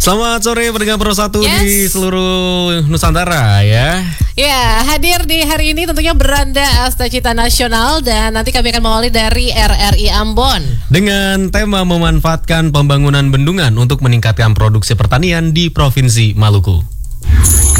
Selamat sore pendengar Pro 1 di seluruh Nusantara ya. Ya, hadir di hari ini tentunya Beranda Astacita Nasional dan nanti kami akan mengawali dari RRI Ambon. Dengan tema memanfaatkan pembangunan bendungan untuk meningkatkan produksi pertanian di Provinsi Maluku.